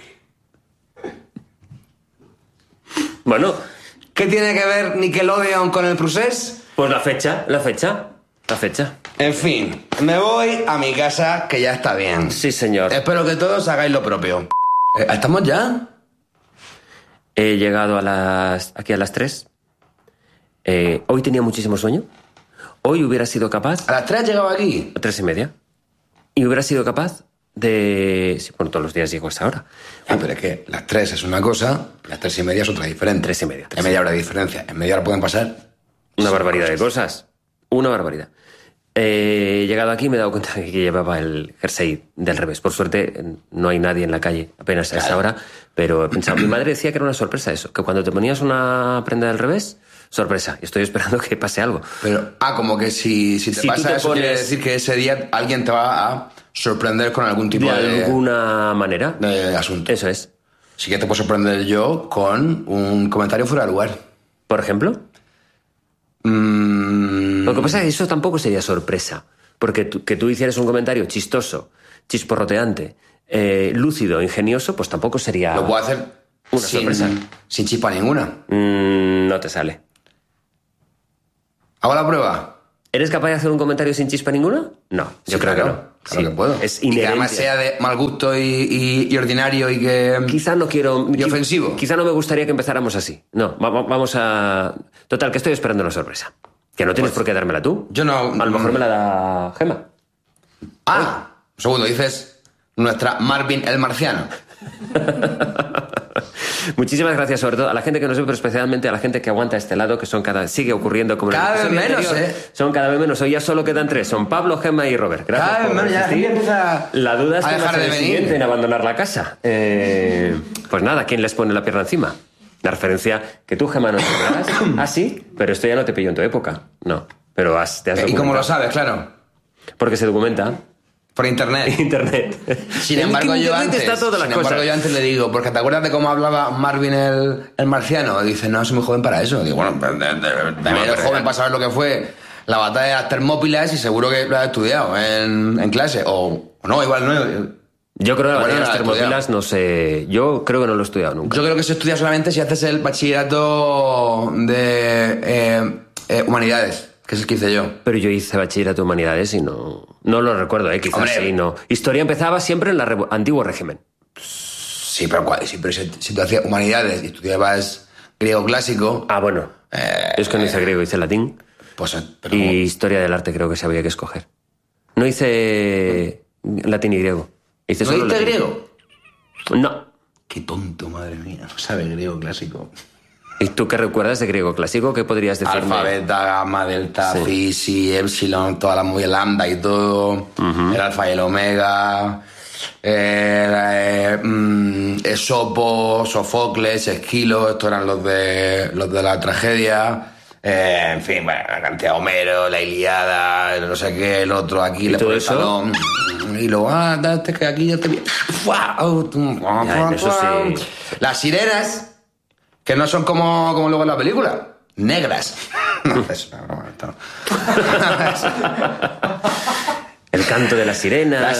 Bueno, ¿qué tiene que ver Nickelodeon con el Procés? Pues la fecha. En fin, me voy a mi casa, que ya está bien. Sí, señor. Espero que todos hagáis lo propio. ¿Estamos ya? He llegado aquí a las 3. Hoy tenía muchísimo sueño. Hoy hubiera sido capaz... ¿A las 3 has llegado aquí? A 3:30. Y hubiera sido capaz de... Sí, bueno, todos los días llego a esta hora. Pero es que las 3 es una cosa, las 3:30 es otra diferente. 3:30. Es media hora de diferencia. En media hora pueden pasar... Una barbaridad de cosas. Una barbaridad. He llegado aquí y me he dado cuenta de que llevaba el jersey del revés. Por suerte no hay nadie en la calle apenas a esa hora, pero he pensado, mi madre decía que era una sorpresa eso, que cuando te ponías una prenda del revés, sorpresa, y estoy esperando que pase algo. Pero, como que si te pasa eso, quiere decir que ese día alguien te va a sorprender con algún tipo de alguna manera. De asunto. Eso es. Sí que te puedo sorprender yo con un comentario fuera de lugar. ¿Por ejemplo? Lo que pasa es que eso tampoco sería sorpresa. Porque que tú hicieras un comentario chistoso, chisporroteante, lúcido, ingenioso, pues tampoco sería... Lo puedo hacer una sorpresa. Sin chispa ninguna. No te sale. ¿Hago la prueba? ¿Eres capaz de hacer un comentario sin chispa ninguna? No, yo creo que no. Claro que puedo. Es inherente. Y que inherente. además sea de mal gusto y ordinario y que... Quizá no quiero... Y ofensivo. Quizá no me gustaría que empezáramos así. No, vamos a... Total, que estoy esperando una sorpresa. Que no tienes por qué dármela tú. Yo no... A lo mejor me la da Gemma. Un segundo, dices nuestra Marvin el Marciano. Muchísimas gracias, sobre todo a la gente que nos ve, pero especialmente a la gente que aguanta a este lado, que son sigue ocurriendo como cada en el vez menos, anterior. Son cada vez menos. Hoy ya solo quedan 3. Son Pablo, Gemma y Robert. Gracias. Cada vez menos, ya empieza la duda es a dejar de el venir. siguiente en abandonar la casa. Pues nada, ¿quién les pone la pierna encima? La referencia que tú, Gemma, no te acuerdas. Ah, sí, pero esto ya no te pilló en tu época. No, pero te has documentado. ¿Y cómo lo sabes? Claro. Porque se documenta. Por internet. Sin En embargo, yo internet antes, está todas las cosas. yo antes le digo, porque ¿te acuerdas de cómo hablaba Marvin el Marciano? Dice, no, soy muy joven para eso. Digo, bueno, eres joven para saber lo que fue la batalla de las Termópilas y seguro que lo has estudiado en clase. O no, igual no. Yo creo que la batalla de las Termópilas no sé... Yo creo que no lo he estudiado nunca. Yo creo que se estudia solamente si haces el bachillerato de humanidades, que es el que hice yo. Pero yo hice bachillerato de humanidades y no lo recuerdo, quizás. Hombre, sí, no. Historia empezaba siempre en el antiguo régimen. Sí, pero si tú hacías humanidades y estudiabas griego clásico... Bueno. Es que no hice griego, hice latín. Pues, y historia del arte creo que se había que escoger. No hice latín y griego. ¿No hiciste griego? No. Qué tonto, madre mía. No sabe griego clásico. ¿Y tú qué recuerdas de griego clásico? ¿Qué podrías decirme? Alfa, beta, gamma, delta, phi, psi, epsilon, toda la muy lambda y todo. El alfa y el omega. Esopo, Sofocles, Esquilo, estos eran los de la tragedia. En fin, bueno, la cantidad de Homero, la Ilíada, no sé qué, el otro aquí, le pone el talón. Y luego, que aquí ya te vi. Las sirenas, que no son como luego en la película, negras. No, es una broma, esto no. El canto de las sirenas. Las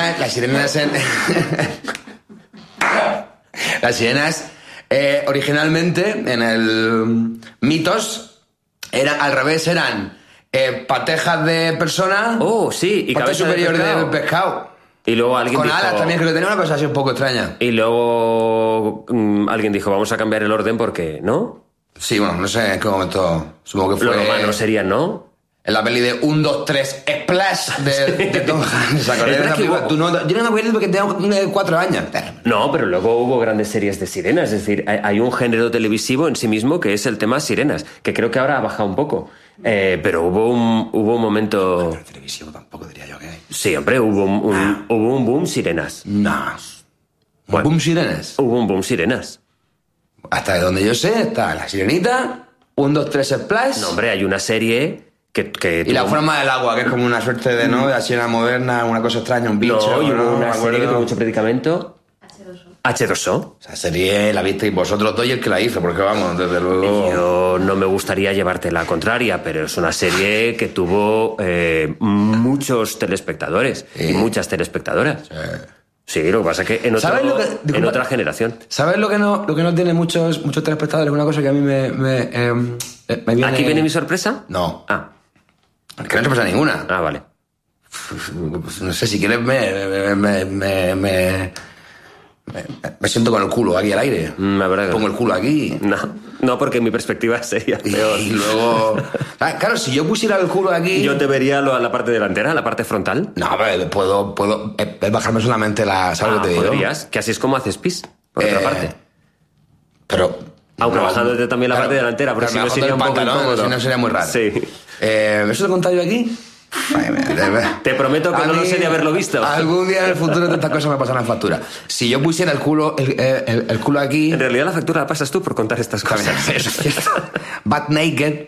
sirenas, originalmente, en el mitos, al revés, eran patejas de persona. Sí, y parte superior del pescado. Y luego alguien con dijo... alas también, creo que tenía una cosa así un poco extraña. Y luego alguien dijo, vamos a cambiar el orden porque, ¿no? Sí, bueno, no sé en qué momento. Supongo que fue. Lo romano sería, ¿no? En la peli de 1, 2, 3, Splash de Tom Hanks. Yo no me acuerdo porque tengo 4 años. No, pero luego hubo grandes series de sirenas. Es decir, hay un género televisivo en sí mismo que es el tema sirenas, que creo que ahora ha bajado un poco. Pero hubo un momento... Pero televisivo tampoco diría yo que hay. Sí, hombre, hubo un boom sirenas. No. ¿Un boom sirenas? Hubo un boom sirenas. Hasta de donde yo sé está La Sirenita, 1, 2, 3, Splash... No, hombre, hay una serie... y La Forma del Agua, que es como una suerte de, ¿no?, de sirena moderna, una cosa extraña, un bicho. No, y hubo una serie que tuvo mucho predicamento. H2O. Esa serie la visteis vosotros dos y el que la hizo, porque vamos, desde luego... Yo no me gustaría llevarte la contraria, pero es una serie que tuvo muchos telespectadores y muchas telespectadoras. Sí, lo que pasa es que en otra generación. ¿Sabes lo que no tiene muchos telespectadores? Una cosa que a mí me viene... ¿Aquí viene mi sorpresa? No. Que no es sorpresa ninguna. Vale. No sé, si quieres me siento con el culo aquí al aire. La verdad que pongo el culo aquí. No, porque mi perspectiva sería peor. Y luego... Claro, si yo pusiera el culo aquí... Yo te vería la parte delantera, la parte frontal. No, pero puedo bajarme solamente la... ¿Sabes lo que te digo? ¿Podrías? Que así es como haces pis, por otra parte. Pero... Aunque bajándote también la parte delantera, porque si no sería un poco incómodo. Si no sería muy raro. Sí. ¿Eso te he contado yo aquí? Te prometo que no lo sé de haberlo visto. Algún día en el futuro estas cosas me pasarán factura. Si yo pusiera el culo aquí... En realidad la factura la pasas tú por contar estas cosas. Eso es cierto. Butt naked.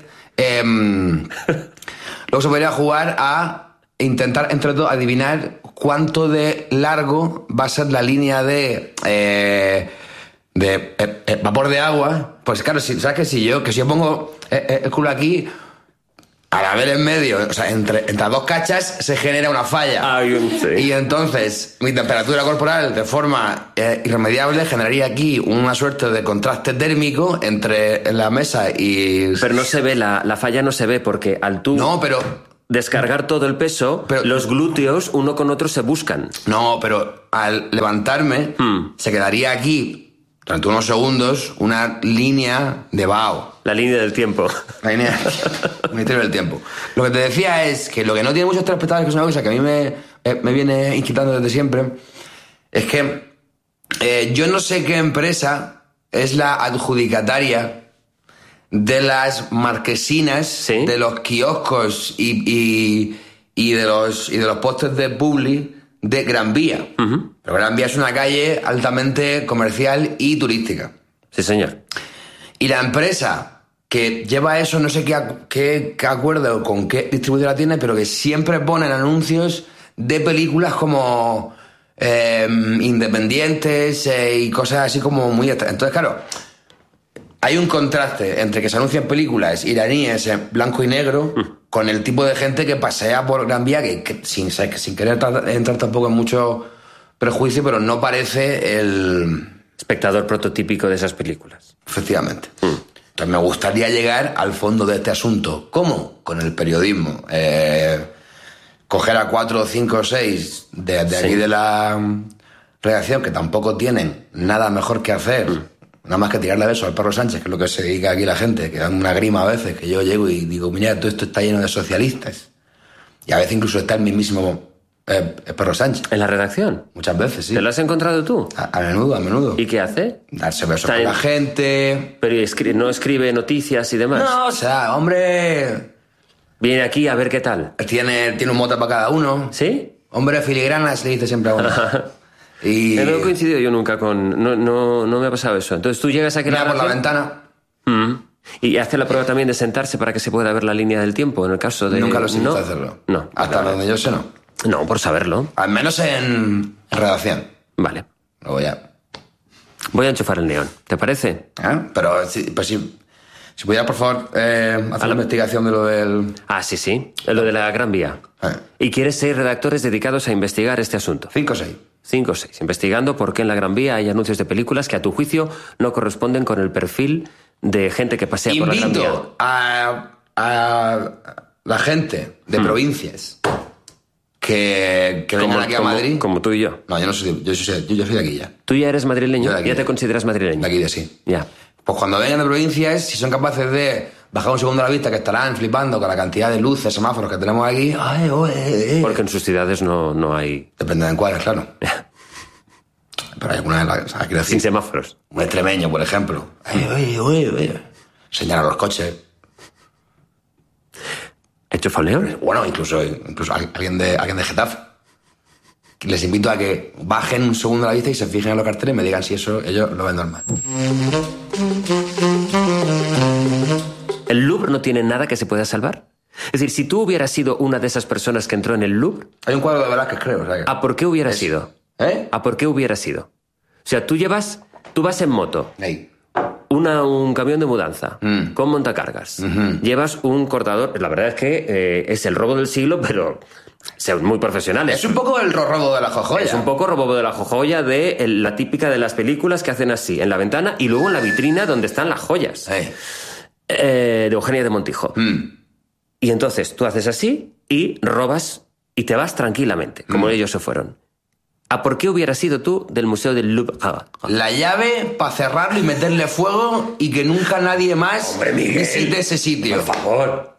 Luego se podría jugar a intentar, entre todos, adivinar cuánto de largo va a ser la línea de vapor de agua. Pues claro, ¿sabes que si yo pongo el culo aquí... Al haber en medio, o sea, entre las dos cachas se genera una falla. Sí. Y entonces mi temperatura corporal de forma irremediable generaría aquí una suerte de contraste térmico entre la mesa y... Pero no se ve, la falla no se ve porque al tú... No, pero... descargar todo el peso, los glúteos uno con otro se buscan. No, pero al levantarme se quedaría aquí... durante unos segundos, una línea de vaho. La línea del tiempo. La línea del tiempo. Lo que te decía es que lo que no tiene muchos telespectadores, que es una cosa que a mí me viene inquietando desde siempre, es que yo no sé qué empresa es la adjudicataria de las marquesinas, ¿sí?, de los kioscos y de los postes de publi de Gran Vía. Pero Gran Vía es una calle altamente comercial y turística. Sí, señor. Y la empresa que lleva eso, no sé qué acuerdo con qué distribuidora tiene, pero que siempre ponen anuncios de películas como independientes y cosas así como muy extrañas. Entonces, claro, hay un contraste entre que se anuncian películas iraníes en blanco y negro con el tipo de gente que pasea por Gran Vía, que sin querer entrar tampoco en mucho prejuicio, pero no parece el... espectador prototípico de esas películas. Efectivamente. Entonces me gustaría llegar al fondo de este asunto. ¿Cómo? Con el periodismo. Coger a 4, 5 o 6 de aquí de la redacción, que tampoco tienen nada mejor que hacer, nada más que tirarle besos al perro Sánchez, que es lo que se dedica aquí la gente, que dan una grima a veces, que yo llego y digo, mira, todo esto está lleno de socialistas. Y a veces incluso está el mismísimo perro Sánchez. ¿En la redacción? Muchas veces, sí. ¿Te lo has encontrado tú? A menudo. ¿Y qué hace? Darse besos con la gente. Pero no escribe noticias y demás. No, o sea, hombre... Viene aquí a ver qué tal. Tiene un mote para cada uno. ¿Sí? Hombre filigranas, le dice siempre a uno. Y... no he coincidido yo nunca con... No me ha pasado eso. Entonces tú llegas aquí... Mira por la ventana. ¿Y hace la prueba también de sentarse para que se pueda ver la línea del tiempo en el caso de...? Nunca lo he visto hacerlo. No. Hasta donde yo sé, no. No, por saberlo. Al menos en redacción. Vale. Luego ya. Voy a enchufar el neón, ¿te parece? Pero si pudiera, por favor, hacer la investigación de lo del... Sí. Lo de la Gran Vía. ¿Y quieres 6 redactores dedicados a investigar este asunto? 5 o 6. 5 o 6. Investigando por qué en la Gran Vía hay anuncios de películas que a tu juicio no corresponden con el perfil de gente que pasea por la Gran Vía. Invito a la gente de provincias que vengan aquí a Madrid. Como tú y yo. No, yo no soy, yo soy de aquí ya. ¿Tú ya eres madrileño? Yo de aquí ¿Ya te consideras madrileño? De aquí ya sí. Ya. Pues cuando vengan de provincias, si son capaces de bajar un segundo a la vista, que estarán flipando con la cantidad de luces, semáforos que tenemos aquí. Porque en sus ciudades no hay... Depende de encuadres, claro. Pero hay alguna... O sea, quiero decir, sin semáforos. Un extremeño, por ejemplo. Señalar los coches. ¿Hecho faleo? Bueno, incluso alguien de Getafe. Les invito a que bajen un segundo a la vista y se fijen en los carteles y me digan si eso ellos lo ven normal. ¿El Louvre no tiene nada que se pueda salvar? Es decir, si tú hubieras sido una de esas personas que entró en el Louvre... Hay un cuadro de Velázquez, creo. O sea que... ¿A por qué hubiera sido? ¿A por qué hubiera sido? O sea, tú vas en moto. Hey. Un camión de mudanza con montacargas. Llevas un cortador. La verdad es que es el robo del siglo, pero son muy profesionales. Es un poco el robo de la jojoya. Es un poco robo de la jojoya de la típica de las películas que hacen así, en la ventana y luego en la vitrina donde están las joyas. De Eugenia de Montijo. Y entonces tú haces así y robas y te vas tranquilamente, como ellos se fueron. ¿A por qué hubieras sido tú del Museo del Louvre? La llave para cerrarlo y meterle fuego y que nunca nadie más visite ese sitio. Por favor.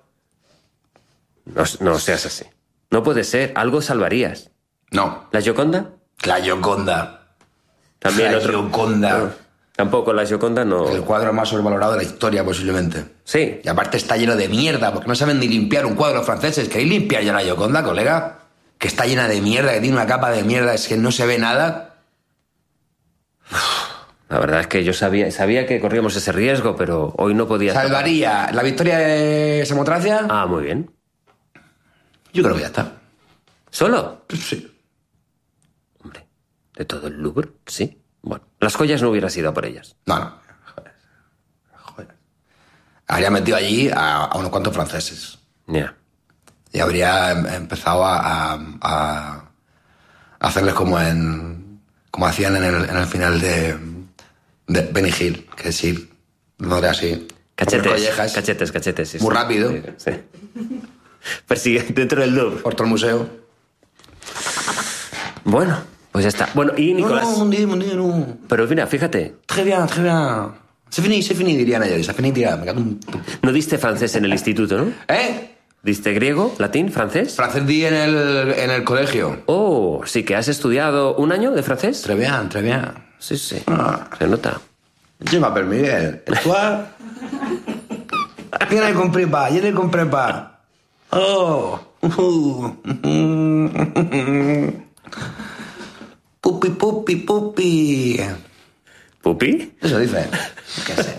No seas así. No puede ser. Algo salvarías. No. ¿La Gioconda? La Gioconda. También la otro. Gioconda. No. Tampoco la Gioconda no... El cuadro más sobrevalorado de la historia, posiblemente. Sí. Y aparte está lleno de mierda, porque no saben ni limpiar un cuadro los franceses. ¿Queréis limpiar ya la Gioconda, colega? Que está llena de mierda, que tiene una capa de mierda, es que no se ve nada. La verdad es que yo sabía que corríamos ese riesgo, pero hoy no podía... ¿Salvaría la victoria de Samotracia? Ah, muy bien. Yo creo que ya está. ¿Solo? Sí. Hombre, ¿de todo el Louvre? Sí. Bueno, las joyas no hubieras ido a por ellas. No. Joder. Habría metido allí a unos cuantos franceses. Ya. Y habría empezado a hacerles como hacían en el final de Benny Hill, que es ir, no era así. Cachetes. Sí, muy rápido. Sí. Persigue dentro del Louvre. Por todo el museo. Bueno, pues ya está. Bueno, y Nicolás... No. Pero mira, fíjate. Très bien. C'est fini, dirían ellos. Me cago en... No diste francés en el instituto, ¿no? ¿Diste griego, latín, francés? Francés di en el colegio. Oh, sí que has estudiado un año de francés. Très bien. Sí. Se nota. Je m'appelle Miguel. ¿Y tú? Yo ne compré pas. Oh. Pupi. ¿Pupi? Eso dice. ¿Qué sé?